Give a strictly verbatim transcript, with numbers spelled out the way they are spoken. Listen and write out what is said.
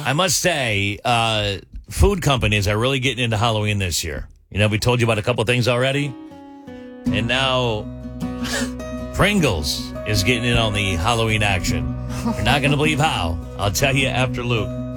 I must say, uh, food companies are really getting into Halloween this year. You know, we told you about a couple things already. And now Pringles is getting in on the Halloween action. You're not going to believe how. I'll tell you after Luke.